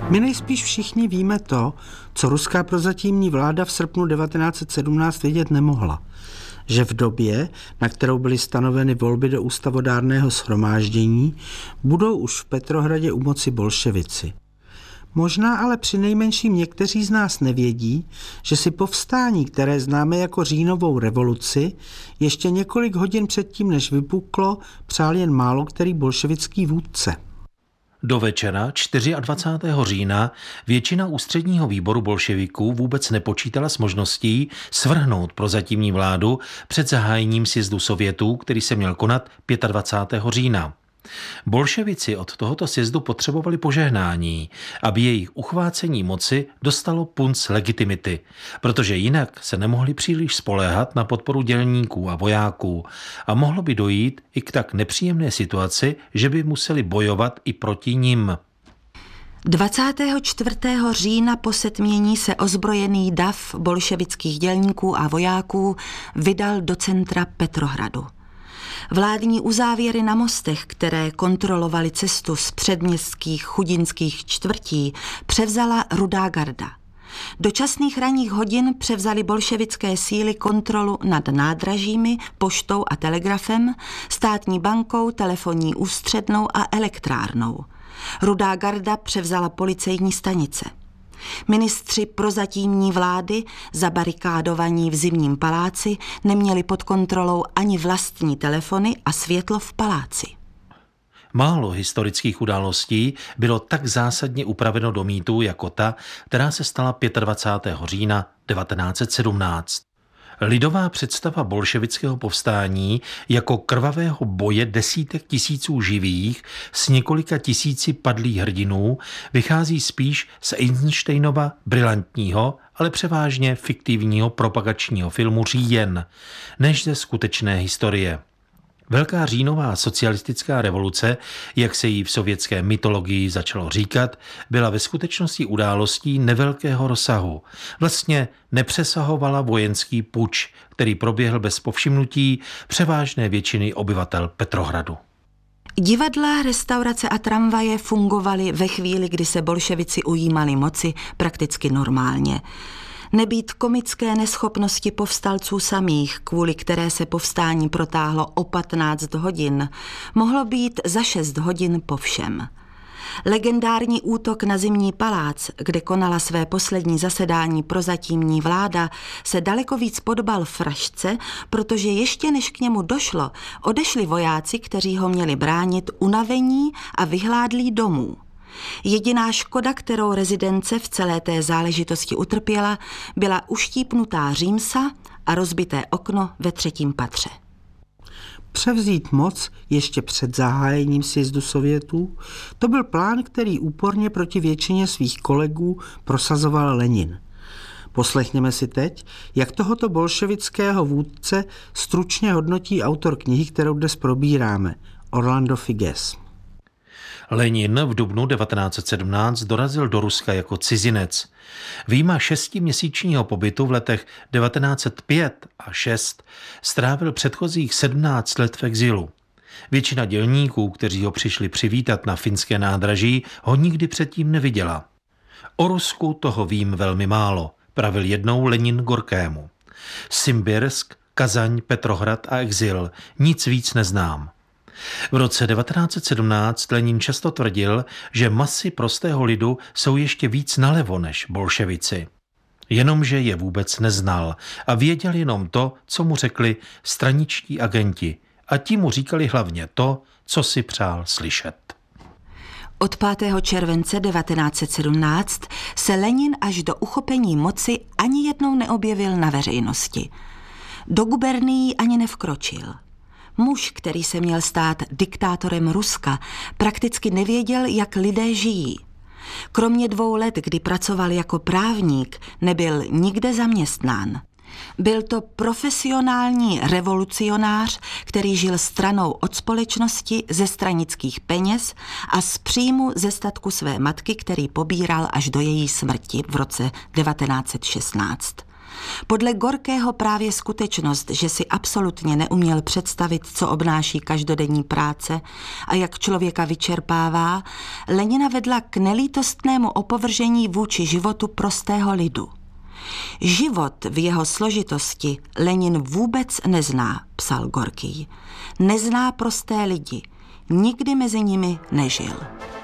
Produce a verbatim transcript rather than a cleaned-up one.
My nejspíš všichni víme to, co ruská prozatímní vláda v srpnu devatenáct set sedmnáct vědět nemohla. Že v době, na kterou byly stanoveny volby do ústavodárného shromáždění, budou už v Petrohradě u moci bolševici. Možná ale přinejmenším někteří z nás nevědí, že si povstání, které známe jako říjnovou revoluci, ještě několik hodin předtím, než vypuklo, přál jen málo který bolševický vůdce. Do večera dvacátého čtvrtého října většina ústředního výboru bolševiků vůbec nepočítala s možností svrhnout prozatímní vládu před zahájením sjezdu Sovětů, který se měl konat dvacátého pátého října. Bolševici od tohoto sjezdu potřebovali požehnání, aby jejich uchvácení moci dostalo punc legitimity, protože jinak se nemohli příliš spoléhat na podporu dělníků a vojáků a mohlo by dojít i k tak nepříjemné situaci, že by museli bojovat i proti nim. dvacátého čtvrtého října po setmění se ozbrojený dav bolševických dělníků a vojáků vydal do centra Petrohradu. Vládní uzávěry na mostech, které kontrolovaly cestu z předměstských chudinských čtvrtí, převzala Rudá garda. Do časných ranních hodin převzaly bolševické síly kontrolu nad nádražími, poštou a telegrafem, státní bankou, telefonní ústřednou a elektrárnou. Rudá garda převzala policejní stanice. Ministři prozatímní vlády, zabarikádovaní v Zimním paláci, neměli pod kontrolou ani vlastní telefony a světlo v paláci. Málo historických událostí bylo tak zásadně upraveno do mýtů jako ta, která se stala dvacátého pátého října devatenáct set sedmnáct. Lidová představa bolševického povstání jako krvavého boje desítek tisíců živých s několika tisíci padlých hrdinů vychází spíš z Eisensteinova brilantního, ale převážně fiktivního propagačního filmu Říjen, než ze skutečné historie. Velká říjnová socialistická revoluce, jak se jí v sovětské mytologii začalo říkat, byla ve skutečnosti událostí nevelkého rozsahu. Vlastně nepřesahovala vojenský puč, který proběhl bez povšimnutí převážné většiny obyvatel Petrohradu. Divadla, restaurace a tramvaje fungovaly ve chvíli, kdy se bolševici ujímali moci prakticky normálně. Nebýt komické neschopnosti povstalců samých, kvůli které se povstání protáhlo o patnáct hodin, mohlo být za šest hodin po všem. Legendární útok na Zimní palác, kde konala své poslední zasedání prozatímní vláda, se daleko víc podobal frašce, protože ještě než k němu došlo, odešli vojáci, kteří ho měli bránit, unavení a vyhládlí domů. Jediná škoda, kterou rezidence v celé té záležitosti utrpěla, byla uštípnutá římsa a rozbité okno ve třetím patře. Převzít moc ještě před zahájením sjezdu Sovětů, to byl plán, který úporně proti většině svých kolegů prosazoval Lenin. Poslechněme si teď, jak tohoto bolševického vůdce stručně hodnotí autor knihy, kterou dnes probíráme, Orlando Figes. Lenin v dubnu devatenáct set sedmnáct dorazil do Ruska jako cizinec. Výjima šestiměsíčního pobytu v letech devatenáct set pět a šest strávil předchozích sedmnáct let v exilu. Většina dělníků, kteří ho přišli přivítat na finské nádraží, ho nikdy předtím neviděla. O Rusku toho vím velmi málo, pravil jednou Lenin Gorkému. Simbirsk, Kazaň, Petrohrad a exil, nic víc neznám. V roce devatenáct set sedmnáct Lenin často tvrdil, že masy prostého lidu jsou ještě víc nalevo než bolševici. Jenomže je vůbec neznal a věděl jenom to, co mu řekli straničtí agenti, a ti mu říkali hlavně to, co si přál slyšet. Od pátého července devatenáct set sedmnáct se Lenin až do uchopení moci ani jednou neobjevil na veřejnosti. Do gubernií ani nevkročil. Muž, který se měl stát diktátorem Ruska, prakticky nevěděl, jak lidé žijí. Kromě dvou let, kdy pracoval jako právník, nebyl nikde zaměstnán. Byl to profesionální revolucionář, který žil stranou od společnosti, ze stranických peněz a z příjmu ze statku své matky, který pobíral až do její smrti v roce devatenáct set šestnáct. Podle Gorkého právě skutečnost, že si absolutně neuměl představit, co obnáší každodenní práce a jak člověka vyčerpává, Lenina vedla k nelítostnému opovržení vůči životu prostého lidu. Život v jeho složitosti Lenin vůbec nezná, psal Gorkij. Nezná prosté lidi, nikdy mezi nimi nežil.